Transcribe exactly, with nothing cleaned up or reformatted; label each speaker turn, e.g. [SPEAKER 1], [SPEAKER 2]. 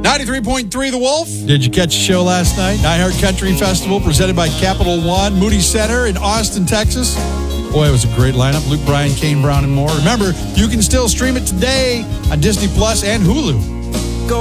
[SPEAKER 1] ninety-three point three The Wolf.
[SPEAKER 2] Did you catch the show last night? iHeart Country Festival presented by Capital One, Moody Center in Austin, Texas. Boy, it was a great lineup. Luke Bryan, Kane Brown, and more. Remember, you can still stream it today on Disney Plus and Hulu.